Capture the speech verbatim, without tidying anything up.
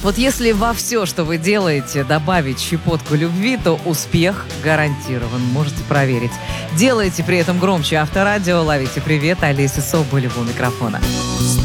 Вот если во все, что вы делаете, добавить щепотку любви, то успех гарантирован. Можете проверить. Делайте при этом громче Авторадио. Ловите привет. Олеся Соболева у микрофона.